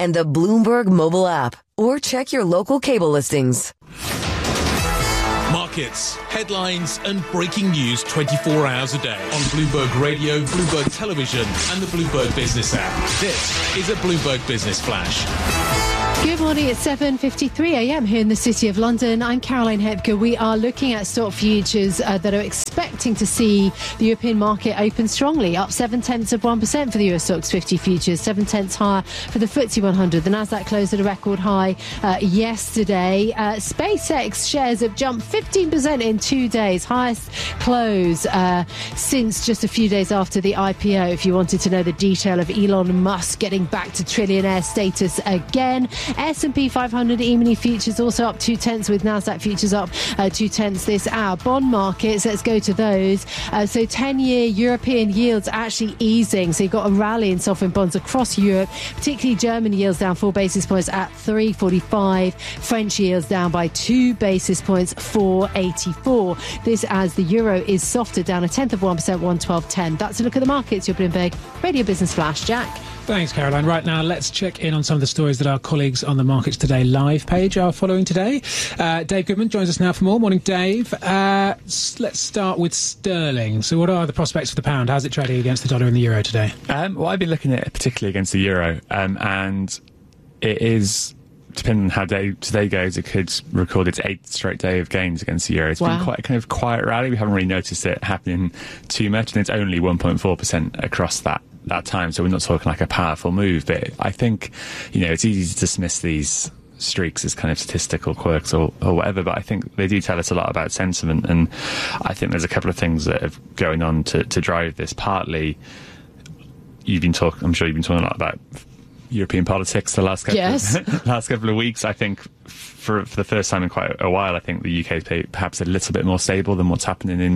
and the Bloomberg mobile app, or check your local cable listings. Markets, headlines and breaking news 24 hours a day on Bloomberg Radio, Bloomberg Television and the Bloomberg Business app. This is a Bloomberg Business Flash. Good morning. It's 7:53 a.m. here in the City of London. I'm Caroline Hepker. We are looking at stock futures that are expecting to see the European market open strongly, up 0.7% for the Euro Stoxx 50 futures, 0.7 higher for the FTSE 100. The Nasdaq closed at a record high yesterday. SpaceX shares have jumped 15% in 2 days, highest close since just a few days after the IPO. If you wanted to know the detail of Elon Musk getting back to trillionaire status again. S&P 500 E-mini futures also up 0.2, with Nasdaq futures up 0.2 this hour. Bond markets, let's go to those. So 10-year European yields actually easing. So you've got a rally in sovereign bonds across Europe, particularly German yields down 4 basis points at 3.45. French yields down by 2 basis points, 4.84. This as the euro is softer, down 0.1%, 112.10. That's a look at the markets. Your Bloomberg Radio Business Flash. Jack. Thanks, Caroline. Right now, let's check in on some of the stories that our colleagues on the Markets Today live page are following today. Dave Goodman joins us now for more. Morning, Dave. Let's start with sterling. So what are the prospects for the pound? How's it trading against the dollar and the euro today? Well, I've been looking at it particularly against the euro, and it is, depending on how today goes, it could record its 8th straight day of gains against the euro. It's been quite a kind of quiet rally. We haven't really noticed it happening too much, and it's only 1.4% across that time, so we're not talking like a powerful move. But I think, it's easy to dismiss these streaks as kind of statistical quirks or whatever, but I think they do tell us a lot about sentiment, and I think there's a couple of things that are going on to drive this. Partly, I'm sure you've been talking a lot about European politics the last couple of weeks. I think for the first time in quite a while, I think the UK is perhaps a little bit more stable than what's happening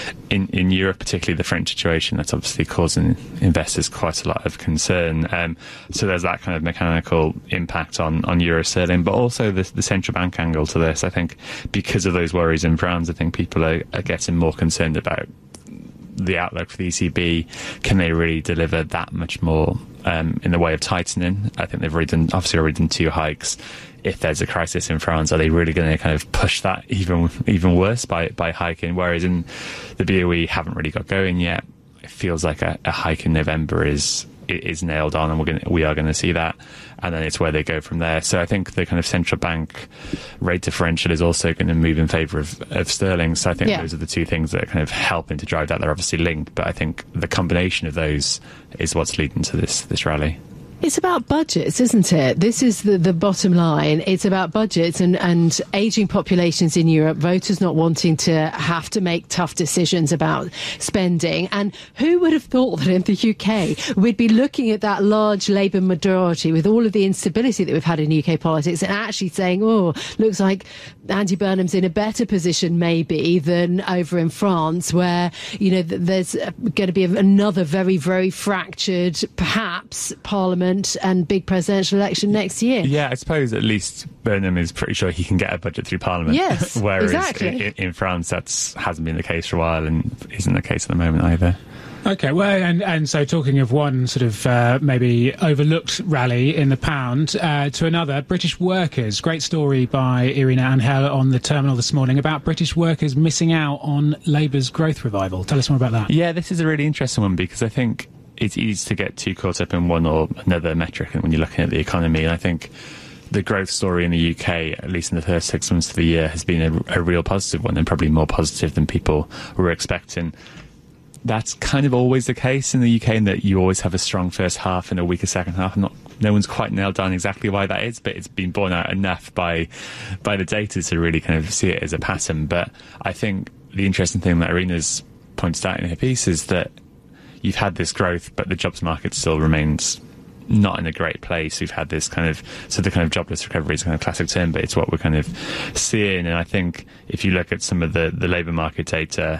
in Europe, particularly the French situation. That's obviously causing investors quite a lot of concern. So there's that kind of mechanical impact on euro sterling, but also the central bank angle to this. I think because of those worries in France, I think people are getting more concerned about the outlook for the ECB. Can they really deliver that much more in the way of tightening? I think they've already done 2 hikes. If there's a crisis in France, are they really going to kind of push that even worse by hiking? Whereas in the BOE haven't really got going yet. It feels like a hike in November is nailed on, and we are going to see that, and then it's where they go from there. So I think the kind of central bank rate differential is also going to move in favour of sterling. So I think those are the 2 things that are kind of helping to drive that. They're obviously linked, but I think the combination of those is what's leading to this rally. It's about budgets, isn't it? This is the bottom line. It's about budgets and ageing populations in Europe, voters not wanting to have to make tough decisions about spending. And who would have thought that in the UK we'd be looking at that large Labour majority with all of the instability that we've had in UK politics and actually saying, looks like Andy Burnham's in a better position maybe than over in France, where, there's going to be another very, very fractured, perhaps, parliament and big presidential election next year. Yeah, I suppose at least Burnham is pretty sure he can get a budget through Parliament. Yes, whereas exactly. in France that hasn't been the case for a while and isn't the case at the moment either. Okay, well, and so talking of one sort of maybe overlooked rally in the pound to another, British workers. Great story by Irina Angel on the terminal this morning about British workers missing out on Labour's growth revival. Tell us more about that. Yeah, this is a really interesting one because I think it's easy to get too caught up in one or another metric when you're looking at the economy. And I think the growth story in the UK, at least in the first 6 months of the year, has been a real positive one, and probably more positive than people were expecting. That's kind of always the case in the UK, in that you always have a strong first half and a weaker second half. No one's quite nailed down exactly why that is, but it's been borne out enough by the data to really kind of see it as a pattern. But I think the interesting thing that Irina's pointed out in her piece is that you've had this growth, but the jobs market still remains not in a great place. We've had this kind of jobless recovery is a kind of classic term, but it's what we're kind of seeing. And I think if you look at some of the labour market data,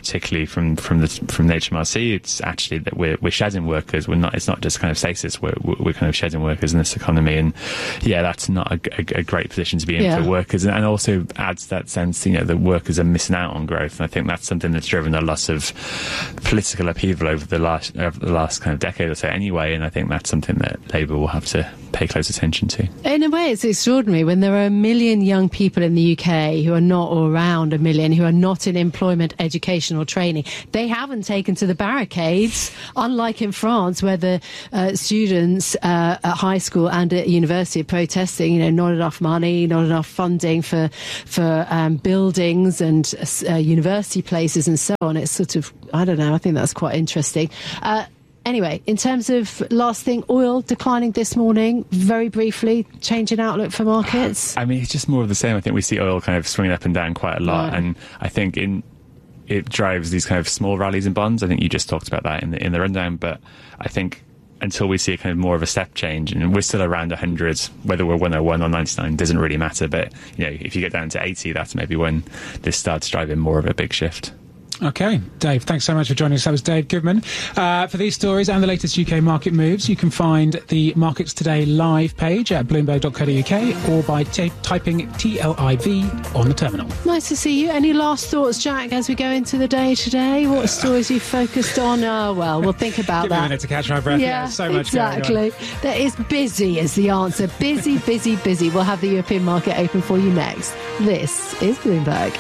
particularly from the HMRC, it's actually that we're shedding workers. It's not just kind of stasis. We're kind of shedding workers in this economy, and that's not a great position to be in for workers, and also adds that sense, that workers are missing out on growth. And I think that's something that's driven a lot of political upheaval over the last kind of decade or so anyway. And I think that's something that Labour will have to pay close attention to. In a way, it's extraordinary when there are 1 million young people in the UK who are not, or around 1 million, who are not in employment, education or training. They haven't taken to the barricades, unlike in France, where the students at high school and at university are protesting, not enough money, not enough funding for buildings and university places and so on. It's sort of, I don't know, I think that's quite interesting. Anyway, in terms of last thing, oil declining this morning, very briefly, change in outlook for markets? I mean, it's just more of the same. I think we see oil kind of swinging up and down quite a lot. Right. And I think it drives these kind of small rallies in bonds. I think you just talked about that in the rundown. But I think until we see a kind of more of a step change, and we're still around 100, whether we're 101 or 99 doesn't really matter. But, if you get down to 80, that's maybe when this starts driving more of a big shift. Okay, Dave, thanks so much for joining us. That was Dave Goodman. For these stories and the latest UK market moves, you can find the Markets Today live page at bloomberg.co.uk or by typing TLIV on the terminal. Nice to see you. Any last thoughts, Jack, as we go into the day today? What stories you focused on? Oh, well, we'll think about Give that. me a minute to catch my breath. Yeah, so much exactly. That is busy is the answer. Busy, busy, busy. We'll have the European market open for you next. This is Bloomberg.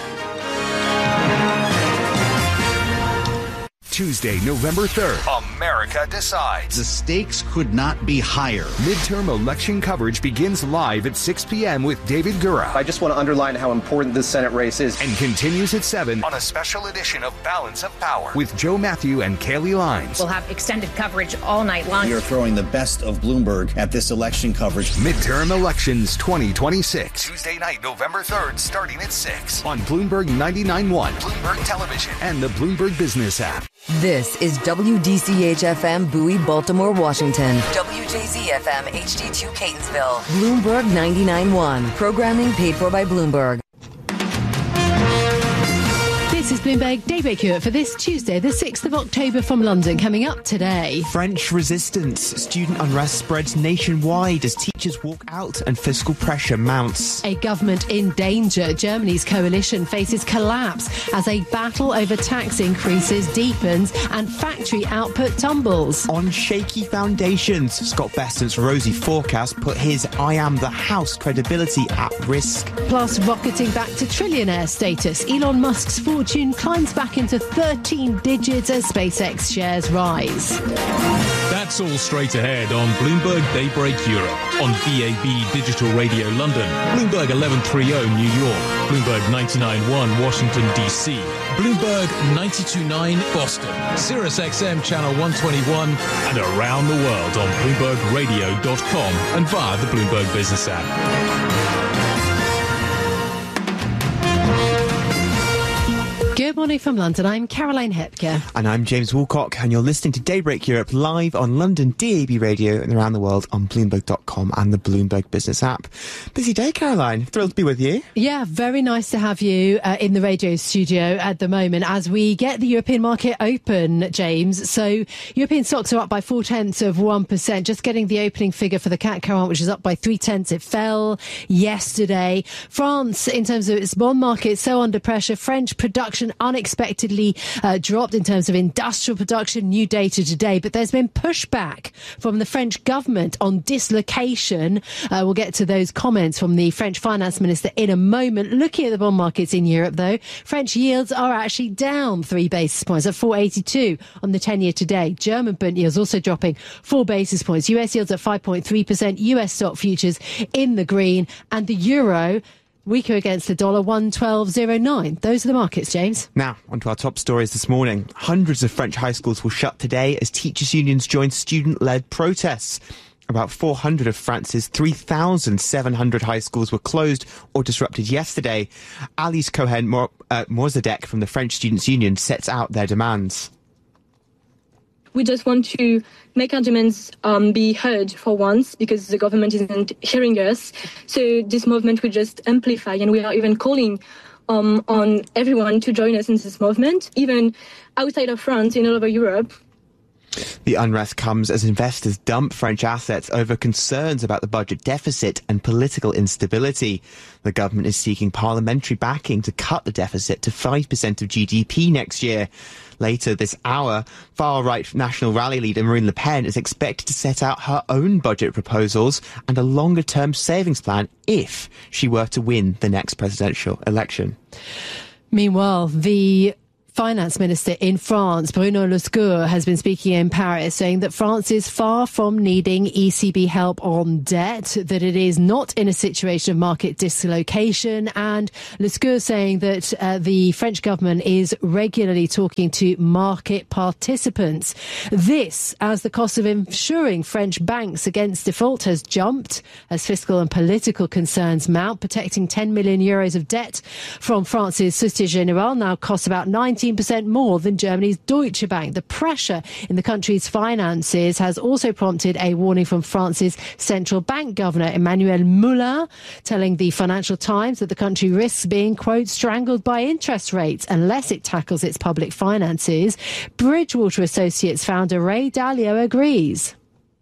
Tuesday, November 3rd, America decides. The stakes could not be higher. Midterm election coverage begins live at 6 p.m. with David Gura. I just want to underline how important this Senate race is. And continues at 7 on a special edition of Balance of Power with Joe Matthew and Kaylee Lines. We'll have extended coverage all night long. We are throwing the best of Bloomberg at this election coverage. Midterm elections 2026. Tuesday night, November 3rd, starting at 6 on Bloomberg 99.1, Bloomberg Television, and the Bloomberg Business app. This is WDCH-FM Bowie, Baltimore, Washington. WJZ-FM HD2 Catonsville. Bloomberg 99.1. Programming paid for by Bloomberg. This is Bloomberg Daybreak Europe for this Tuesday, the 6th of October from London. Coming up today. French resistance. Student unrest spreads nationwide as teachers walk out and fiscal pressure mounts. A government in danger. Germany's coalition faces collapse as a battle over tax increases deepens and factory output tumbles. On shaky foundations, Scott Bessent's rosy forecast put his I am the house credibility at risk. Plus, rocketing back to trillionaire status. Elon Musk's fortune climbs back into 13 digits as SpaceX shares rise. That's all straight ahead on Bloomberg Daybreak Europe, on DAB Digital Radio London, Bloomberg 1130 New York, Bloomberg 99.1 Washington DC, Bloomberg 92.9 Boston, Sirius XM Channel 121, and around the world on BloombergRadio.com and via the Bloomberg Business app. Good morning from London. I'm Caroline Hepker. And I'm James Woolcock, and you're listening to Daybreak Europe live on London DAB Radio and around the world on Bloomberg.com and the Bloomberg Business app. Busy day, Caroline. Thrilled to be with you. Yeah, very nice to have you in the radio studio at the moment as we get the European market open, James. So European stocks are up by 0.4%. Just getting the opening figure for the CAC 40, which is up by 0.3. It fell yesterday. France, in terms of its bond market, so under pressure. French production unexpectedly dropped in terms of industrial production, new data today, but there's been pushback from the French government on dislocation. We'll get to those comments from the French finance minister in a moment. Looking at the bond markets in Europe, though, French yields are actually down 3 basis points at 4.82 on the 10-year today. German bond yields also dropping 4 basis points. US yields at 5.3%. US stock futures in the green, and the euro weaker against the dollar, 112.09. Those are the markets, James. Now, onto our top stories this morning. Hundreds of French high schools will shut today as teachers' unions join student-led protests. About 400 of France's 3,700 high schools were closed or disrupted yesterday. Alice Cohen-Morzadek from the French Students' Union sets out their demands. We just want to make our demands be heard for once, because the government isn't hearing us. So this movement will just amplify, and we are even calling on everyone to join us in this movement, even outside of France, all over Europe. The unrest comes as investors dump French assets over concerns about the budget deficit and political instability. The government is seeking parliamentary backing to cut the deficit to 5% of GDP next year. Later this hour, far-right National Rally leader Marine Le Pen is expected to set out her own budget proposals and a longer-term savings plan if she were to win the next presidential election. Meanwhile, the Finance Minister in France, Bruno Lescure, has been speaking in Paris, saying that France is far from needing ECB help on debt, that it is not in a situation of market dislocation, and Lescure saying that the French government is regularly talking to market participants. This, as the cost of insuring French banks against default has jumped, as fiscal and political concerns mount. Protecting 10 million euros of debt from France's Société Générale now costs about 19% more than Germany's Deutsche Bank. The pressure in the country's finances has also prompted a warning from France's central bank governor, Emmanuel Moulin, telling the Financial Times that the country risks being, quote, strangled by interest rates unless it tackles its public finances. Bridgewater Associates founder Ray Dalio agrees.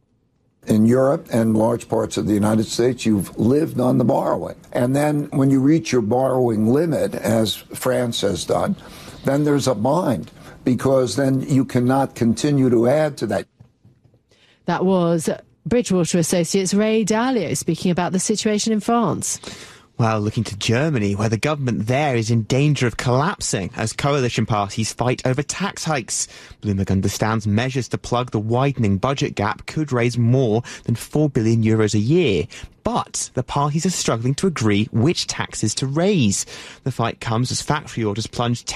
In Europe and large parts of the United States, you've lived on the borrowing. And then when you reach your borrowing limit, as France has done, then there's a bind, because then you cannot continue to add to that. That was Bridgewater Associates' Ray Dalio speaking about the situation in France. Well, looking to Germany, where the government there is in danger of collapsing as coalition parties fight over tax hikes. Bloomberg understands measures to plug the widening budget gap could raise more than €4 billion a year. But the parties are struggling to agree which taxes to raise. The fight comes as factory orders plunged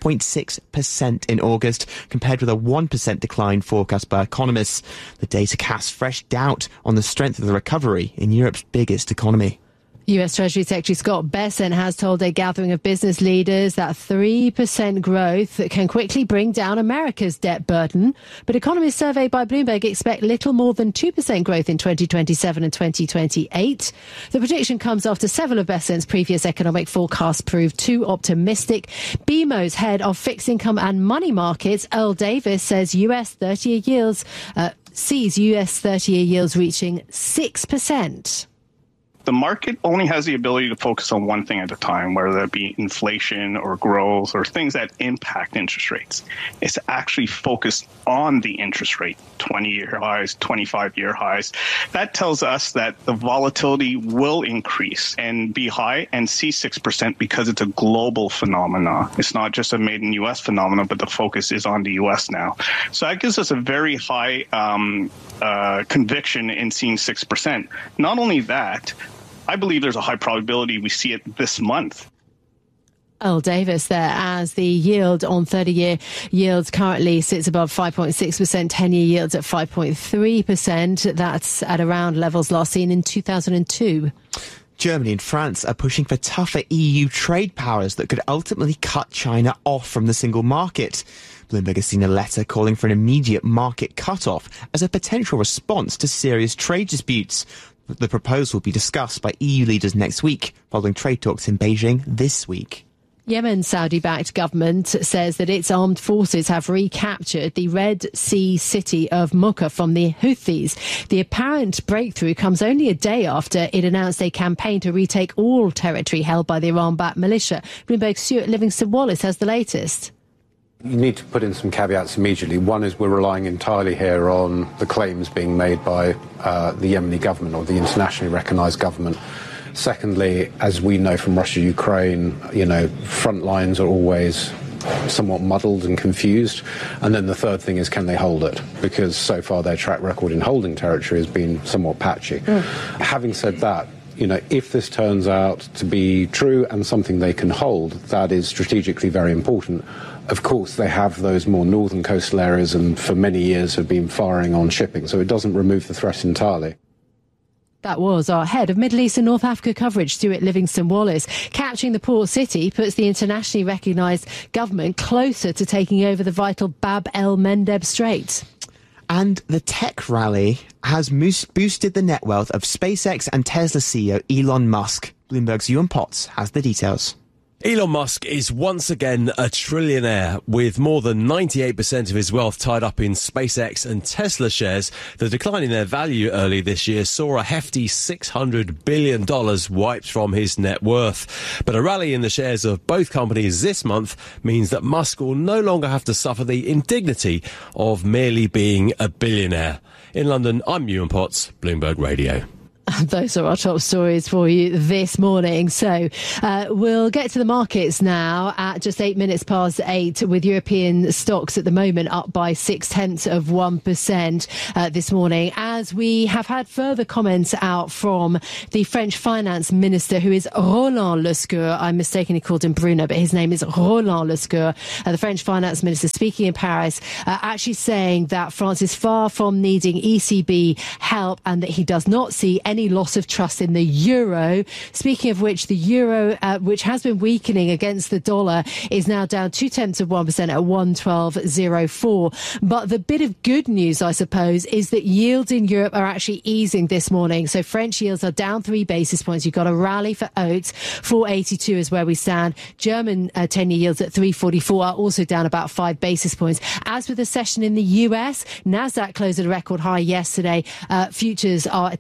10.6% in August, compared with a 1% decline forecast by economists. The data casts fresh doubt on the strength of the recovery in Europe's biggest economy. US Treasury Secretary Scott Bessent has told a gathering of business leaders that 3% growth can quickly bring down America's debt burden. But economists surveyed by Bloomberg expect little more than 2% growth in 2027 and 2028. The prediction comes after several of Bessent's previous economic forecasts proved too optimistic. BMO's head of fixed income and money markets, Earl Davis, says US 30-year yields sees US 30-year yields reaching 6%. The market only has the ability to focus on one thing at a time, whether that be inflation or growth or things that impact interest rates. It's actually focused on the interest rate, 20-year highs, 25-year highs. That tells us that the volatility will increase and be high and see 6% because it's a global phenomenon. It's not just a made in U.S. phenomenon, but the focus is on the U.S. now. So that gives us a very high conviction in seeing 6%. Not only that, I believe there's a high probability we see it this month. Earl Davis there, as the yield on 30-year yields currently sits above 5.6%, 10-year yields at 5.3%. That's at around levels last seen in 2002. Germany and France are pushing for tougher EU trade powers that could ultimately cut China off from the single market. Bloomberg has seen a letter calling for an immediate market cut-off as a potential response to serious trade disputes. The proposal will be discussed by EU leaders next week, following trade talks in Beijing this week. Yemen's Saudi-backed government says that its armed forces have recaptured the Red Sea city of Mocha from the Houthis. The apparent breakthrough comes only a day after it announced a campaign to retake all territory held by the Iran-backed militia. Bloomberg's Stuart Livingston-Wallace has the latest. You need to put in some caveats immediately. One is we're relying entirely here on the claims being made by the Yemeni government or the internationally recognised government. Secondly, as we know from Russia-Ukraine, front lines are always somewhat muddled and confused. And then the third thing is, can they hold it? Because so far their track record in holding territory has been somewhat patchy. Having said that, if this turns out to be true and something they can hold, that is strategically very important. Of course, they have those more northern coastal areas and for many years have been firing on shipping, so it doesn't remove the threat entirely. That was our head of Middle East and North Africa coverage, Stuart Livingston-Wallace. Capturing the port city puts the internationally recognised government closer to taking over the vital Bab el-Mandeb Strait. And the tech rally has boosted the net wealth of SpaceX and Tesla CEO Elon Musk. Bloomberg's Ewan Potts has the details. Elon Musk is once again a trillionaire with more than 98% of his wealth tied up in SpaceX and Tesla shares. The decline in their value early this year saw a hefty $600 billion wiped from his net worth. But a rally in the shares of both companies this month means that Musk will no longer have to suffer the indignity of merely being a billionaire. In London, I'm Ewan Potts, Bloomberg Radio. Those are our top stories for you this morning. So we'll get to the markets now at just 8 minutes past 8, with European stocks at the moment up by 0.6% this morning, as we have had further comments out from the French finance minister, who is Roland Lescure. I mistakenly called him Bruno, but his name is Roland Lescure. The French finance minister, speaking in Paris, actually saying that France is far from needing ECB help and that he does not see any loss of trust in the euro. Speaking of which, the euro, which has been weakening against the dollar, is now down 0.2% at 112.04. But the bit of good news, I suppose, is that yields in Europe are actually easing this morning. So French yields are down 3 basis points. You've got a rally for oats. 4.82 is where we stand. German 10-year yields at 3.44 are also down about 5 basis points. As with the session in the US, NASDAQ closed at a record high yesterday. Futures are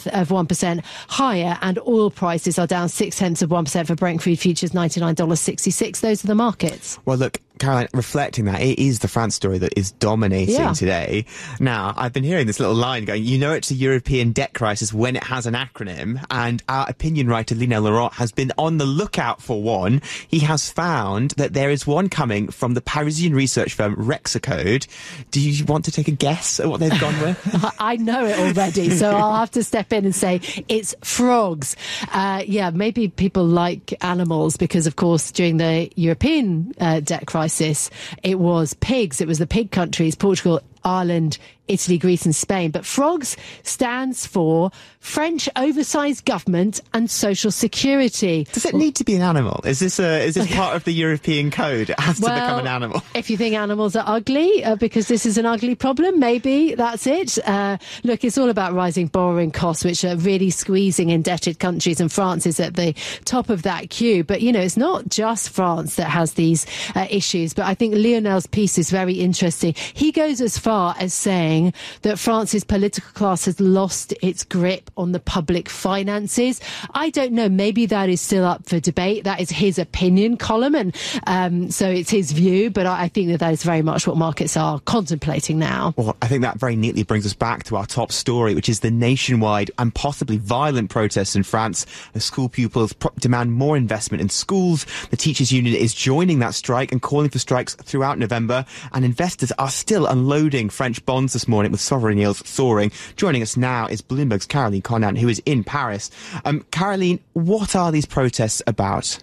1% higher, and oil prices are down 0.6% for Brent crude futures, $99.66. Those are the markets. Well, look, Caroline, reflecting that, it is the France story that is dominating today. Now, I've been hearing this little line going, it's a European debt crisis when it has an acronym, and our opinion writer, Lionel Laurent, has been on the lookout for one. He has found that there is one coming from the Parisian research firm Rexicode. Do you want to take a guess at what they've gone with? I know it already, so I'll have to step in and say it's frogs. Maybe people like animals because, of course, during the European debt crisis, it was pigs. It was the pig countries, Portugal, Ireland, Italy, Greece and Spain. But FROGS stands for French Oversized Government and Social Security. Does it need to be an animal? Is this part of the European code? It has to become an animal. If you think animals are ugly, because this is an ugly problem, maybe that's it. Look, it's all about rising borrowing costs, which are really squeezing indebted countries, and France is at the top of that queue. But, it's not just France that has these issues. But I think Lionel's piece is very interesting. He goes as far as saying that France's political class has lost its grip on the public finances. I don't know. Maybe that is still up for debate. That is his opinion column, and so it's his view. But I think that is very much what markets are contemplating now. Well, I think that very neatly brings us back to our top story, which is the nationwide and possibly violent protests in France as school pupils demand more investment in schools. The teachers' union is joining that strike and calling for strikes throughout November, and investors are still unloading French bonds this morning with sovereign yields soaring. Joining us now is Bloomberg's Caroline Conant, who is in Paris. Caroline, what are these protests about?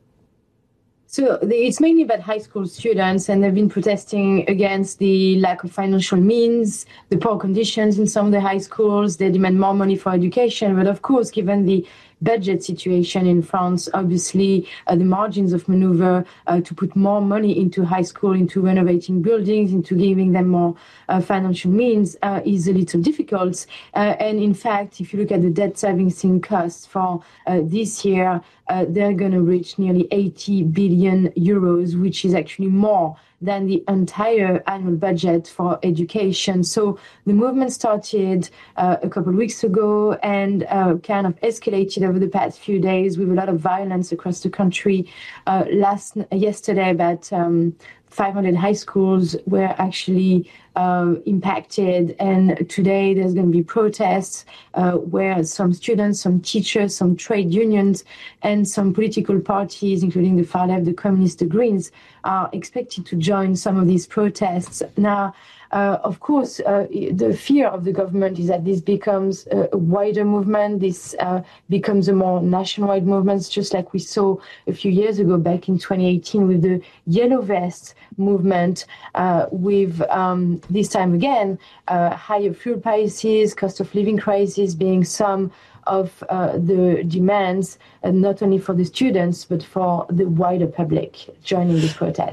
So it's mainly about high school students, and they've been protesting against the lack of financial means, the poor conditions in some of the high schools. They demand more money for education. But of course, given the budget situation in France, obviously the margins of maneuver to put more money into high school, into renovating buildings, into giving them more financial means is a little difficult. And in fact, if you look at the debt servicing costs for this year, they're going to reach nearly 80 billion euros, which is actually more than the entire annual budget for education. So the movement started a couple of weeks ago and kind of escalated over the past few days with a lot of violence across the country. Yesterday, about 500 high schools were actually impacted, and today there's going to be protests where some students, some teachers, some trade unions, and some political parties, including the far left, the Communists, the Greens, are expected to join some of these protests. Now, of course, the fear of the government is that this becomes a wider movement. This becomes a more nationwide movement, just like we saw a few years ago back in 2018 with the Yellow Vest movement, with this time again, higher fuel prices, cost of living crisis being some of the demands, not only for the students, but for the wider public joining these protests.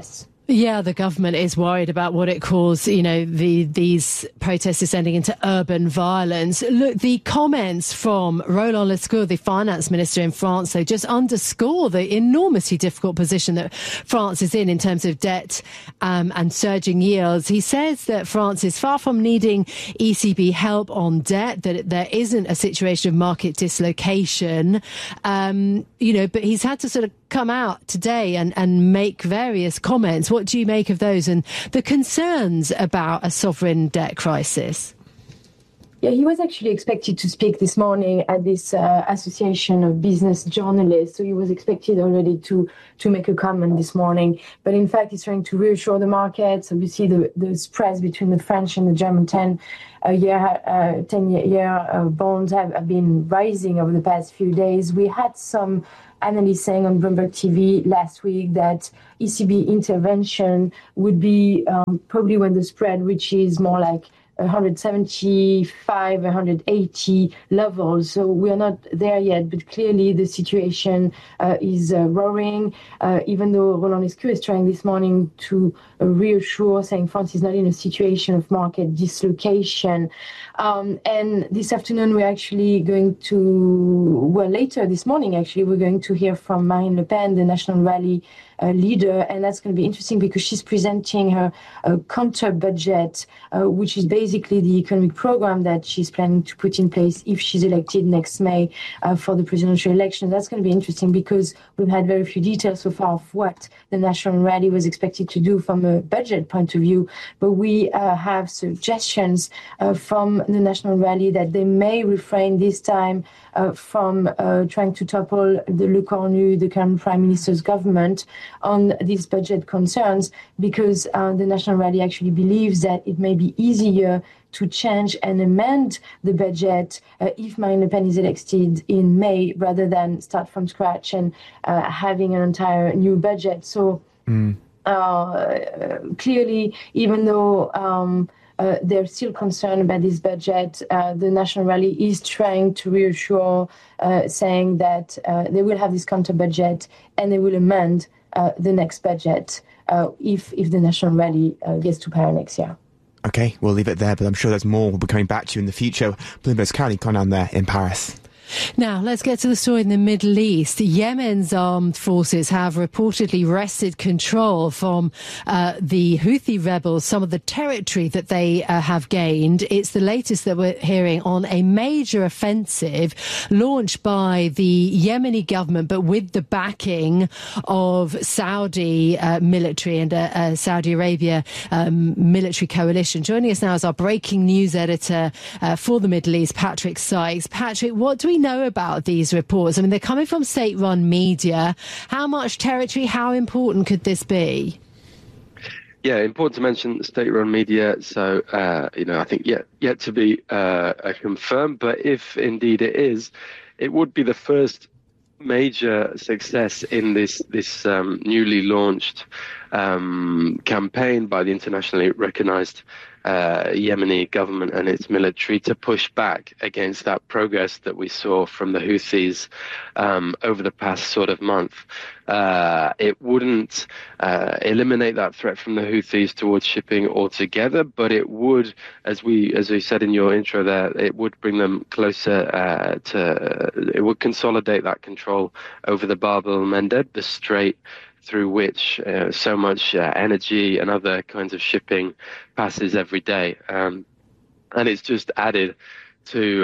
Yeah, the government is worried about what it calls, these protests descending into urban violence. Look, the comments from Roland Lescure, the finance minister in France, though, just underscore the enormously difficult position that France is in terms of debt and surging yields. He says that France is far from needing ECB help on debt, that there isn't a situation of market dislocation, but he's had to sort of come out today and make various comments. What do you make of those and the concerns about a sovereign debt crisis? Yeah, he was actually expected to speak this morning at this Association of Business Journalists. So he was expected already to make a comment this morning. But in fact, he's trying to reassure the markets. Obviously, the spreads between the French and the German 10-year bonds have been rising over the past few days. We had some analysts saying on Bloomberg TV last week that ECB intervention would be probably when the spread reaches more like 175, 180 levels. So we are not there yet, but clearly the situation is roaring, even though Roland Lescure is trying this morning to reassure, saying France is not in a situation of market dislocation. And this afternoon, we're actually going to, later this morning, actually, we're going to hear from Marine Le Pen, the National Rally leader, and that's going to be interesting because she's presenting her counter budget, which is basically the economic program that she's planning to put in place if she's elected next May for the presidential election. That's going to be interesting because we've had very few details so far of what the National Rally was expected to do from a budget point of view, but we have suggestions from the National Rally that they may refrain this time from trying to topple the Le Cornu, the current Prime Minister's government, on these budget concerns, because the National Rally actually believes that it may be easier to change and amend the budget if Marine Le Pen is elected in May, rather than start from scratch and having an entire new budget. So clearly, even though they're still concerned about this budget, the National Rally is trying to reassure, saying that they will have this counter budget and they will amend the next budget if the National Rally gets to power next year. OK, we'll leave it there, but I'm sure there's more we'll be coming back to you in the future. Bloomberg's Caroline Conran there in Paris. Now, let's get to the story in the Middle East. Yemen's armed forces have reportedly wrested control from the Houthi rebels, some of the territory that they have gained. It's the latest that we're hearing on a major offensive launched by the Yemeni government, but with the backing of Saudi military and Saudi Arabia military coalition. Joining us now is our breaking news editor for the Middle East, Patrick Sykes. Patrick, what do we know about these reports? I mean, they're coming from state-run media. How much territory, how important could this be? Yeah, important to mention state-run media. So, I think yet to be confirmed. But if indeed it is, it would be the first major success in this newly launched campaign by the internationally recognized Yemeni government and its military to push back against that progress that we saw from the Houthis over the past sort of month. It wouldn't eliminate that threat from the Houthis towards shipping altogether, but it would, as we said in your intro there, it would bring them closer it would consolidate that control over the Bab el-Mandeb, the strait through which so much energy and other kinds of shipping passes every day, and it's just added to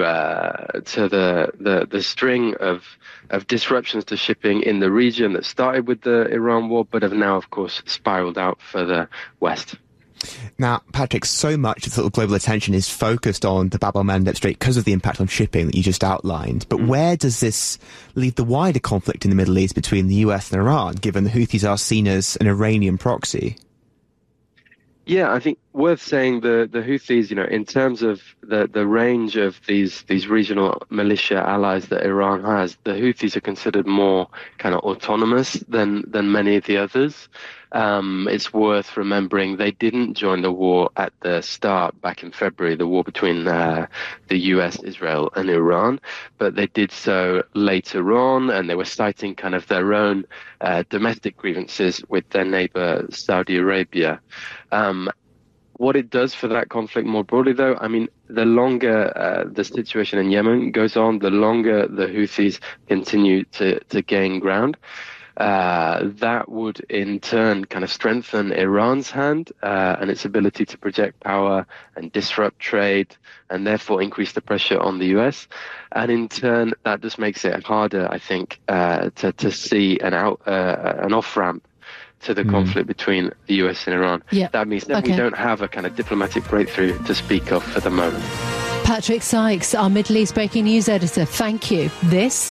the string of disruptions to shipping in the region that started with the Iran war, but have now, of course, spiraled out further west. Now, Patrick, so much of sort of global attention is focused on the Bab el-Mandeb Strait because of the impact on shipping that you just outlined. But where does this leave the wider conflict in the Middle East between the US and Iran, given the Houthis are seen as an Iranian proxy? Yeah, I think worth saying the Houthis, in terms of the range of these regional militia allies that Iran has, the Houthis are considered more kind of autonomous than many of the others. It's worth remembering they didn't join the war at the start back in February, the war between the US, Israel and Iran, but they did so later on, and they were citing kind of their own domestic grievances with their neighbor Saudi Arabia. What it does for that conflict more broadly, though, I mean, the longer the situation in Yemen goes on, the longer the Houthis continue to gain ground. That would in turn kind of strengthen Iran's hand and its ability to project power and disrupt trade, and therefore increase the pressure on the US. And in turn, that just makes it harder, I think, to see an off-ramp to the conflict between the US and Iran. Yeah. That means that we don't have a kind of diplomatic breakthrough to speak of for the moment. Patrick Sykes, our Middle East breaking news editor, thank you. This